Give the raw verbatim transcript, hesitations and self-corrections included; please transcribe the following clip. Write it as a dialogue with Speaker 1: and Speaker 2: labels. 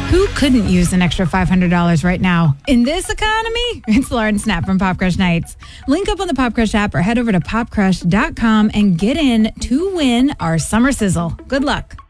Speaker 1: Who couldn't use an extra five hundred dollars right now? In this economy, it's Lauren Snap from Pop Crush Nights. Link up on the Pop Crush app or head over to pop crush dot com and get in to win our summer sizzle. Good luck.